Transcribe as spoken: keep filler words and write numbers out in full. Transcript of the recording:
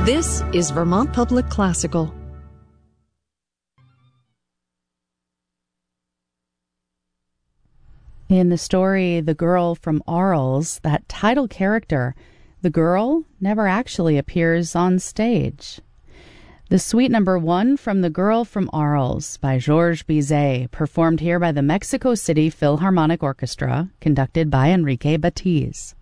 This is Vermont Public Classical. In the story The Girl from Arles, that title character, the girl, never actually appears on stage. The suite number one from The Girl from Arles by Georges Bizet, performed here by the Mexico City Philharmonic Orchestra, conducted by Enrique Batiz.